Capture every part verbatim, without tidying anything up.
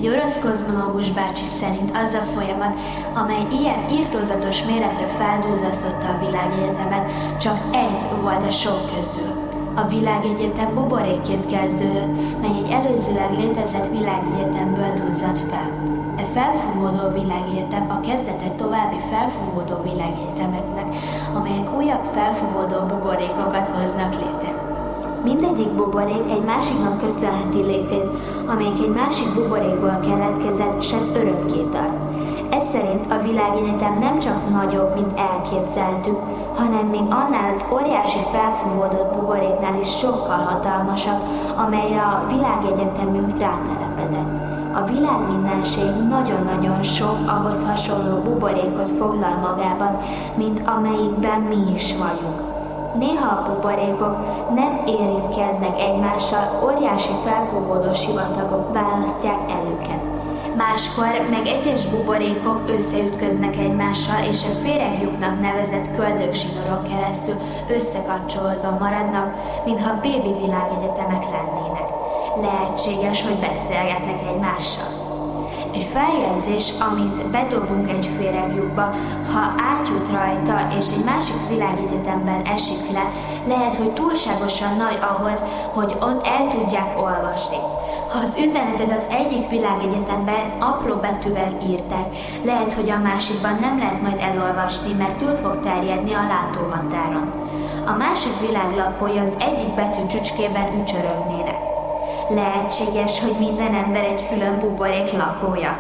Egy orosz kozmológus bácsi szerint az a folyamat, amely ilyen irtózatos méretre feldúzzasztotta a világegyetemet, csak egy volt a sok közül. A világegyetem buborékként kezdődött, mely egy előzőleg létezett világegyetemből duzzadt fel. E felfúvódó világegyetem a kezdete további felfúvódó világegyetemeknek, amelyek újabb felfúvódó buborékokat hoznak létre. Mindegyik buborék egy másiknak köszönheti létét, amelyik egy másik buborékból keletkezett, s ez örökké tart. Ez szerint a világegyetem nem csak nagyobb, mint elképzeltük, hanem még annál az óriási felfúvódott buboréknál is sokkal hatalmasabb, amelyre a világegyetemünk rátelepedett. A világ mindenség nagyon-nagyon sok ahhoz hasonló buborékot foglal magában, mint amelyikben mi is vagyunk. Néha a buborékok nem érintkeznek egymással, óriási felfúvódó sivatagok választják el őket. Máskor meg egyes buborékok összeütköznek egymással, és a féregjuknak nevezett köldögzsinórok keresztül összekapcsolódva maradnak, mintha bébi világegyetemek lennének. Lehetséges, hogy beszélgetnek egymással. Egy feljelzés, amit bedobunk egy féregjukba, ha átjut rajta és egy másik világegyetemben esik le, lehet, hogy túlságosan nagy ahhoz, hogy ott el tudják olvasni. Ha az üzenetet az egyik világegyetemben apró betűvel írták, lehet, hogy a másikban nem lehet majd elolvasni, mert túl fog terjedni a látóhatáron. A másik világ lakói az egyik betű csücskében ücsörögnének. Lehetséges, hogy minden ember egy külön buborék lakója.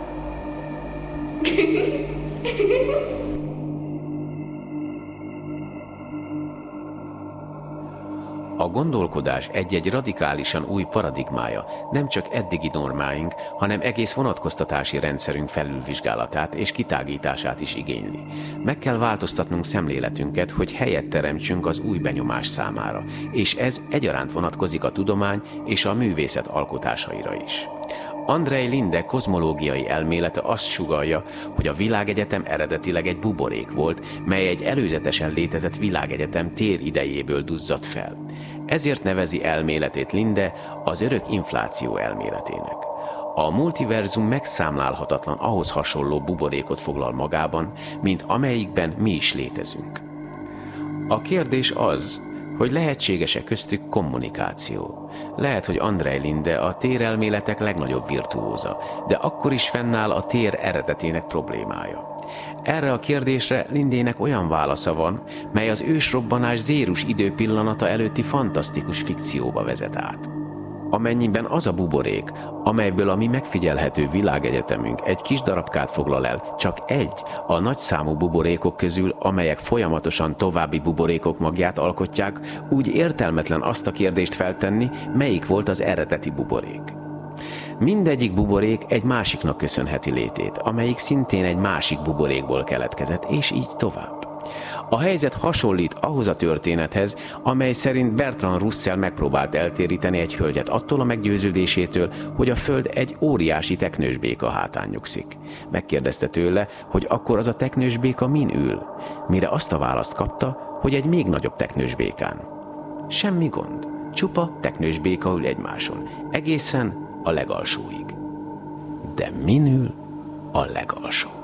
A gondolkodás egy-egy radikálisan új paradigmája nem csak eddigi normáink, hanem egész vonatkoztatási rendszerünk felülvizsgálatát és kitágítását is igényli. Meg kell változtatnunk szemléletünket, hogy helyet teremtsünk az új benyomás számára, és ez egyaránt vonatkozik a tudomány és a művészet alkotásaira is. Andrej Linde kozmológiai elmélete azt sugallja, hogy a világegyetem eredetileg egy buborék volt, mely egy előzetesen létezett világegyetem tér idejéből duzzadt fel. Ezért nevezi elméletét Linde az örök infláció elméletének. A multiverzum megszámlálhatatlan ahhoz hasonló buborékot foglal magában, mint amelyikben mi is létezünk. A kérdés az, hogy lehetséges-e köztük kommunikáció. Lehet, hogy Andrej Linde a térelméletek legnagyobb virtuóza, de akkor is fennáll a tér eredetének problémája. Erre a kérdésre Lindének olyan válasza van, mely az ősrobbanás zérus időpillanata előtti fantasztikus fikcióba vezet át. Amennyiben az a buborék, amelyből a mi megfigyelhető világegyetemünk egy kis darabkát foglal el, csak egy a nagyszámú buborékok közül, amelyek folyamatosan további buborékok magját alkotják, úgy értelmetlen azt a kérdést feltenni, melyik volt az eredeti buborék. Mindegyik buborék egy másiknak köszönheti létét, amelyik szintén egy másik buborékból keletkezett, és így tovább. A helyzet hasonlít ahhoz a történethez, amely szerint Bertrand Russell megpróbált eltéríteni egy hölgyet attól a meggyőződésétől, hogy a Föld egy óriási teknős béka hátán nyugszik. Megkérdezte tőle, hogy akkor az a teknős béka min ül, mire azt a választ kapta, hogy egy még nagyobb teknős békán. Semmi gond, csupa teknős béka ül egymáson, egészen a legalsóig. De min ül a legalsó?